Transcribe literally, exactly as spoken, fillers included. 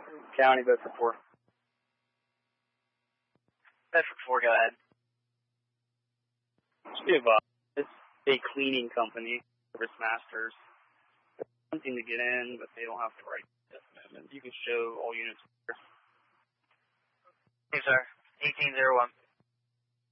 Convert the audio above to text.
County, Bedford four. Bedford four, go ahead. Give up. It's a cleaning company, Service Masters. They're wanting to get in, but they don't have the right at the moment. You can show all units here. Yes, sir. eighteen oh one.